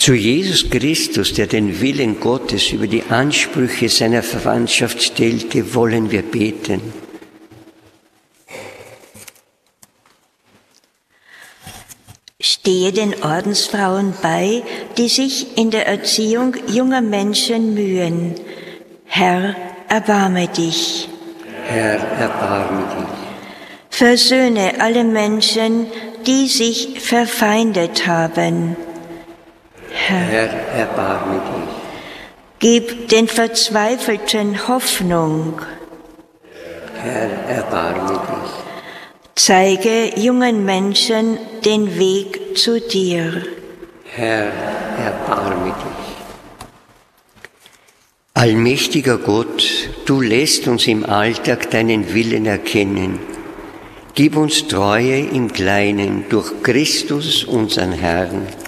Zu Jesus Christus, der den Willen Gottes über die Ansprüche seiner Verwandtschaft stellte, wollen wir beten. Stehe den Ordensfrauen bei, die sich in der Erziehung junger Menschen mühen. Herr, erbarme dich. Herr, erbarme dich. Versöhne alle Menschen, die sich verfeindet haben. Herr, erbarme dich. Gib den Verzweifelten Hoffnung. Herr, erbarme dich. Zeige jungen Menschen den Weg zu dir. Herr, erbarme dich. Allmächtiger Gott, du lässt uns im Alltag deinen Willen erkennen. Gib uns Treue im Kleinen durch Christus, unseren Herrn.